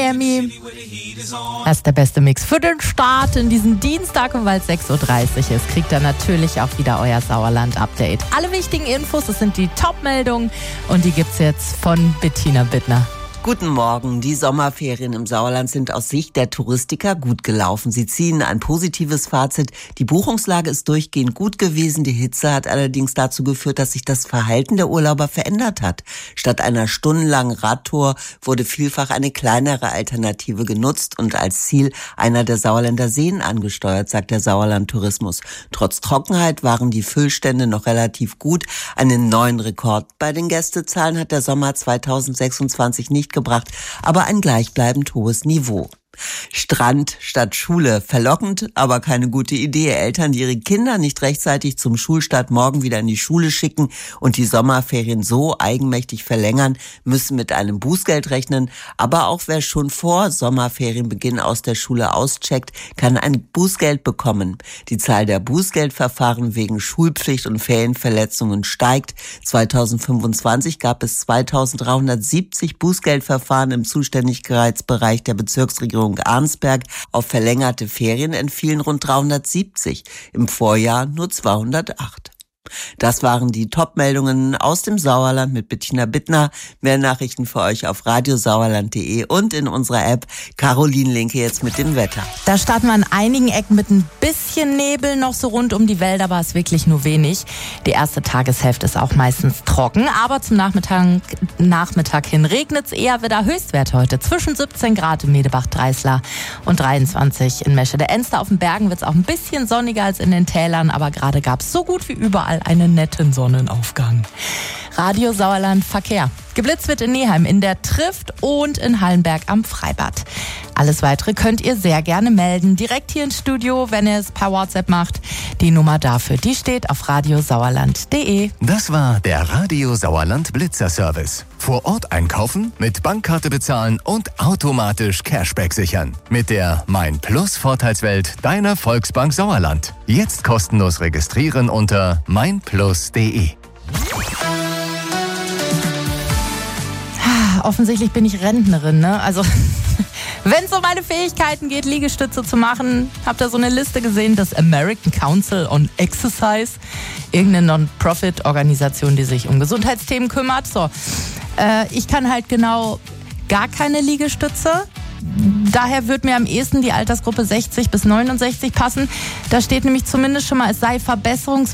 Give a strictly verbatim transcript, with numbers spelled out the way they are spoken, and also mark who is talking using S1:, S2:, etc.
S1: Miami. Das ist der beste Mix für den Start in diesen Dienstag, und weil es sechs Uhr dreißig ist, kriegt ihr natürlich auch wieder euer Sauerland-Update. Alle wichtigen Infos, das sind die Top-Meldungen, und die gibt's jetzt von Bettina Bittner.
S2: Guten Morgen. Die Sommerferien im Sauerland sind aus Sicht der Touristiker gut gelaufen. Sie ziehen ein positives Fazit. Die Buchungslage ist durchgehend gut gewesen. Die Hitze hat allerdings dazu geführt, dass sich das Verhalten der Urlauber verändert hat. Statt einer stundenlangen Radtour wurde vielfach eine kleinere Alternative genutzt und als Ziel einer der Sauerländer Seen angesteuert, sagt der Sauerland Tourismus. Trotz Trockenheit waren die Füllstände noch relativ gut. Einen neuen Rekord bei den Gästezahlen hat der Sommer zweitausendsechsundzwanzig nicht gebracht, aber ein gleichbleibend hohes Niveau. Strand statt Schule. Verlockend, aber keine gute Idee. Eltern, die ihre Kinder nicht rechtzeitig zum Schulstart morgen wieder in die Schule schicken und die Sommerferien so eigenmächtig verlängern, müssen mit einem Bußgeld rechnen. Aber auch wer schon vor Sommerferienbeginn aus der Schule auscheckt, kann ein Bußgeld bekommen. Die Zahl der Bußgeldverfahren wegen Schulpflicht und Ferienverletzungen steigt. zweitausendfünfundzwanzig gab es zweitausenddreihundertsiebzig Bußgeldverfahren im Zuständigkeitsbereich der Bezirksregierung Arnsberg. Auf verlängerte Ferien entfielen rund dreihundertsiebzig, im Vorjahr nur zweihundertacht. Das waren die Top-Meldungen aus dem Sauerland mit Bettina Bittner. Mehr Nachrichten für euch auf radiosauerland punkt de und in unserer App. Caroline Linke jetzt mit dem Wetter.
S1: Da starten wir an einigen Ecken mit ein bisschen Nebel noch so rund um die Wälder, aber es ist wirklich nur wenig. Die erste Tageshälfte ist auch meistens trocken, aber zum Nachmittag, Nachmittag hin regnet es eher wieder. Höchstwerte heute zwischen siebzehn Grad in Medebach-Dreisler und dreiundzwanzig in Meschede-Enster. Auf den Bergen wird es auch ein bisschen sonniger als in den Tälern, aber gerade gab es so gut wie überall einen netten Sonnenaufgang. Radio Sauerland Verkehr. Geblitzt wird in Neheim, in der Trift und in Hallenberg am Freibad. Alles Weitere könnt ihr sehr gerne melden. Direkt hier ins Studio, wenn ihr es per WhatsApp macht. Die Nummer dafür, die steht auf radiosauerland punkt de.
S3: Das war der Radio Sauerland Blitzer Service. Vor Ort einkaufen, mit Bankkarte bezahlen und automatisch Cashback sichern. Mit der Mein Plus Vorteilswelt deiner Volksbank Sauerland. Jetzt kostenlos registrieren unter mein plus punkt de.
S1: Offensichtlich bin ich Rentnerin, ne? Also, wenn es um meine Fähigkeiten geht, Liegestütze zu machen, habt ihr so eine Liste gesehen, das American Council on Exercise, irgendeine Non-Profit-Organisation, die sich um Gesundheitsthemen kümmert. So, äh, ich kann halt genau gar keine Liegestütze. Daher wird mir am ehesten die Altersgruppe sechzig bis neunundsechzig passen. Da steht nämlich zumindest schon mal, es sei verbesserungs